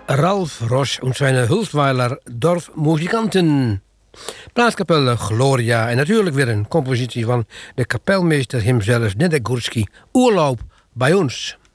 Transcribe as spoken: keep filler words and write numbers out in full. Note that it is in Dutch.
Ralf Rosch und seine Hulsweiler Dorfmuzikanten. Blaaskapelle Gloria. En natuurlijk weer een compositie van de kapelmeester hemzelf, Nedek Gurski. Oerloop bij ons.